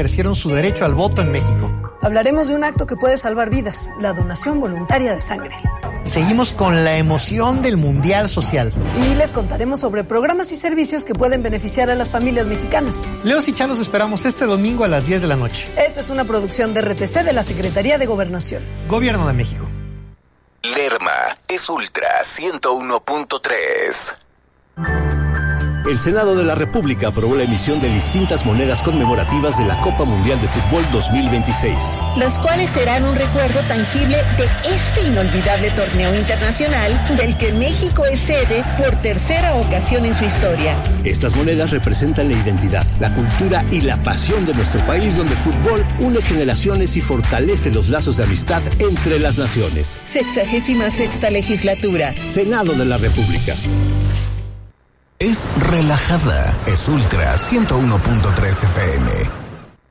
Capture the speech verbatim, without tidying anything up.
ejercieron su derecho al voto en México. Hablaremos de un acto que puede salvar vidas, la donación voluntaria de sangre. Seguimos con la emoción del Mundial Social. Y les contaremos sobre programas y servicios que pueden beneficiar a las familias mexicanas. Leos y Chá los esperamos este domingo a las diez de la noche. Esta es una producción de R T C de la Secretaría de Gobernación. Gobierno de México. Lerma es Ultra ciento uno punto tres. El Senado de la República aprobó la emisión de distintas monedas conmemorativas de la Copa Mundial de Fútbol dos mil veintiséis. Las cuales serán un recuerdo tangible de este inolvidable torneo internacional del que México es sede por tercera ocasión en su historia. Estas monedas representan la identidad, la cultura y la pasión de nuestro país, donde el fútbol une generaciones y fortalece los lazos de amistad entre las naciones. Sexagésima sexta legislatura. Senado de la República. Es relajada, es Ultra ciento uno punto tres F M.